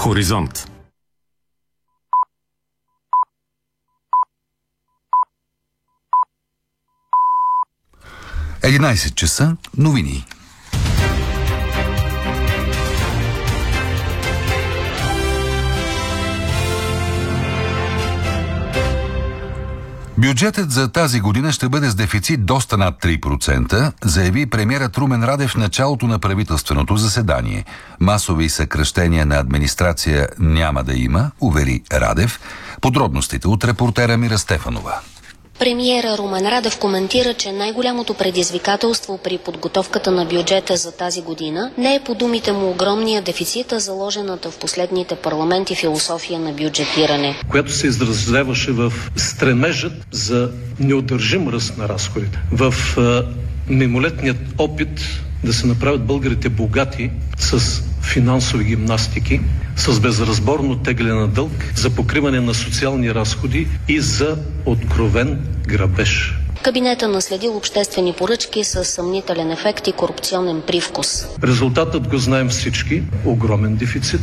Хоризонт. Единайсет часа, новини. Бюджетът за тази година ще бъде с дефицит доста над 3%, заяви премиерът Румен Радев в началото на правителственото заседание. Масови съкращения на администрация няма да има, увери Радев. Подробностите от репортера Мира Стефанова. Премиера Румен Радев коментира, че най-голямото предизвикателство при подготовката на бюджета за тази година не е по думите му огромния дефицит, а заложената в последните парламенти философия на бюджетиране, която се изразяваше в стремежът за неудържим ръст на разходите, в мимолетният опит да се направят българите богати с финансови гимнастики, с безразборно тегляне на дълг, за покриване на социални разходи и за откровен грабеж. Кабинета наследил обществени поръчки с съмнителен ефект и корупционен привкус. Резултатът го знаем всички. Огромен дефицит.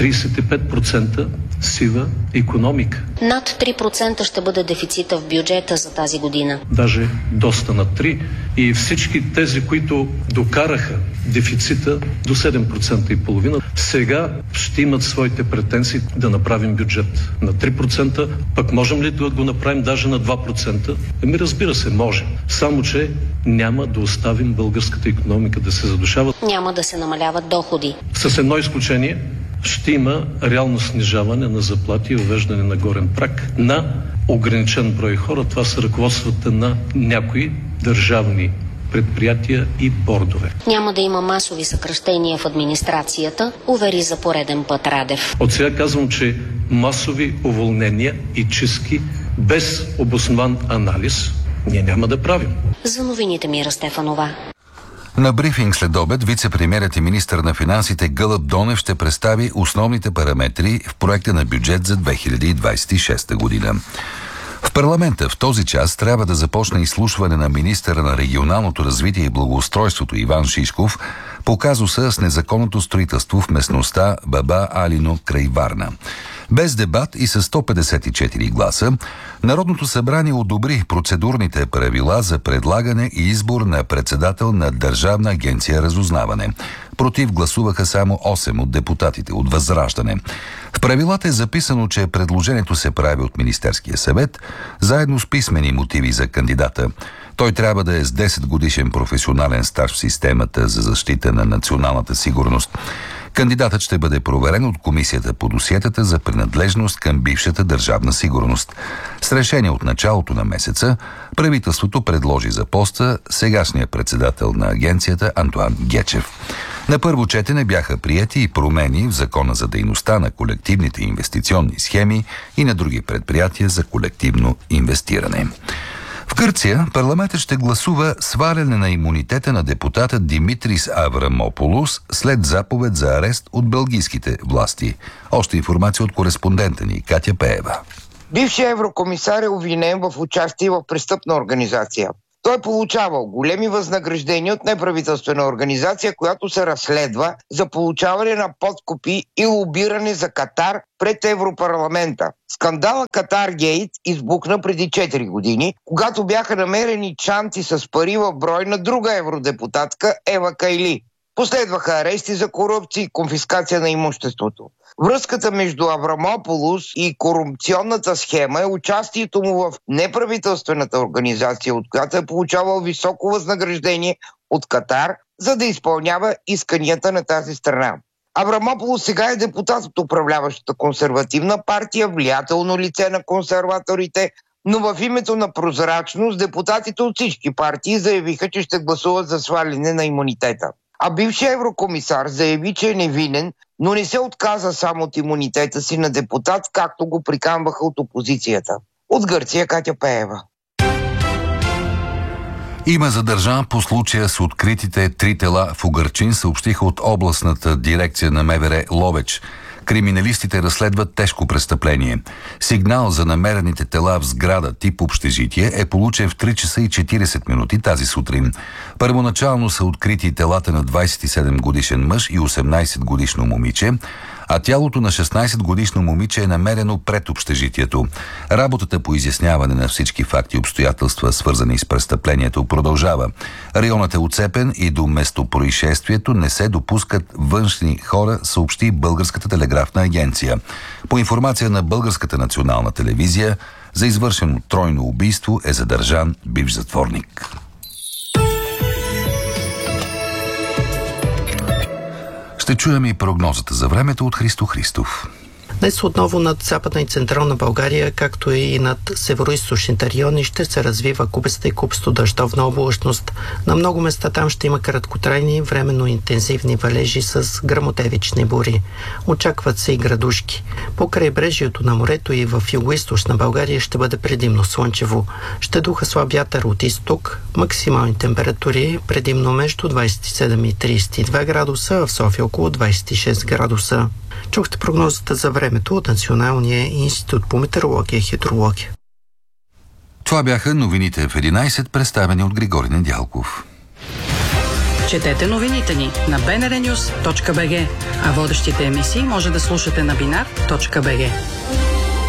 35% сива икономика. Над 3% ще бъде дефицита в бюджета за тази година. Даже доста над 3%. И всички тези, които докараха дефицита до 7,5%, сега ще имат своите претенции да направим бюджет на 3%. Пък можем ли да го направим даже на 2%? Разбира се, може. Само че няма да оставим българската икономика да се задушава. Няма да се намаляват доходи. С едно изключение, ще има реално снижаване на заплати и въвеждане на горен праг на ограничен брой хора. Това са ръководствата на някои държавни предприятия и бордове. Няма да има масови съкращения в администрацията, увери за пореден път Радев. От сега казвам, че масови уволнения и чистки без обоснован анализ ние няма да правим. За новините Мира Стефанова. На брифинг след обед вице-премиерът и министър на финансите Гълъб Донев ще представи основните параметри в проекта на бюджет за 2026 година. В парламента в този час трябва да започне изслушване на министъра на регионалното развитие и благоустройството Иван Шишков по казуса с незаконното строителство в местността Баба Алино край Варна. Без дебат и с 154 гласа, Народното събрание одобри процедурните правила за предлагане и избор на председател на Държавна агенция разузнаване. Против гласуваха само 8 от депутатите от Възраждане. В правилата е записано, че предложението се прави от Министерския съвет, заедно с писмени мотиви за кандидата. Той трябва да е с 10 годишен професионален стаж в системата за защита на националната сигурност. Кандидатът ще бъде проверен от Комисията по досиетата за принадлежност към бившата държавна сигурност. С решение от началото на месеца правителството предложи за поста сегашния председател на агенцията Антоан Гечев. На първо четене бяха приети и промени в Закона за дейността на колективните инвестиционни схеми и на други предприятия за колективно инвестиране. В Гърция парламентът ще гласува сваляне на имунитета на депутата Димитрис Аврамополос след заповед за арест от белгийските власти. Още информация от кореспондента ни Катя Пеева. Бившият еврокомисар е обвинен в участие в престъпна организация. Той е получавал големи възнаграждения от неправителствена организация, която се разследва за получаване на подкупи и лобиране за Катар пред Европарламента. Скандала Катар Гейт избухна преди 4 години, когато бяха намерени чанти с пари в брой на друга евродепутатка Ева Кайли. Последваха арести за корупция и конфискация на имуществото. Връзката между Аврамополос и корупционната схема е участието му в неправителствената организация, от която е получавал високо възнаграждение от Катар, за да изпълнява исканията на тази страна. Аврамополос сега е депутат от управляващата консервативна партия, влиятелно лице на консерваторите, но в името на прозрачност депутатите от всички партии заявиха, че ще гласуват за сваляне на имунитета. А бившият еврокомисар заяви, че е невинен, но не се отказа само от имунитета си на депутат, както го приканваха от опозицията. От Гърция Катя Пеева. Има задържан по случая с откритите 3 тела в Угърчин, съобщиха от областната дирекция на МВР Ловеч. Криминалистите разследват тежко престъпление. Сигнал за намерените тела в сграда тип общежитие е получен в 3 часа и 40 минути тази сутрин. Първоначално са открити телата на 27 годишен мъж и 18 годишно момиче, а тялото на 16-годишно момиче е намерено пред общежитието. Работата по изясняване на всички факти и обстоятелства, свързани с престъплението, продължава. Районът е оцепен и до местопроизшествието не се допускат външни хора, съобщи Българската телеграфна агенция. По информация на Българската национална телевизия, за извършено тройно убийство е задържан бивш затворник. Ще чуем и прогнозата за времето от Христо Христов. Днес отново над Западна и Централна България, както и над североизточните райони, ще се развива купеста и купесто дъждовна облачност. На много места там ще има краткотрайни, временно интензивни валежи с гръмотевични бури. Очакват се и градушки. По крайбрежието на морето и в югоизточна България ще бъде предимно слънчево. Ще духа слаб вятър от изток. Максимални температури предимно между 27 и 32 градуса, а в София около 26 градуса. Чухте прогнозата за времето от Националния институт по метеорология и хидрология. Това бяха новините в 11, представени от Григорий Недялков. Четете новините ни на bnrnews.bg, а водещите емисии може да слушате на binar.bg.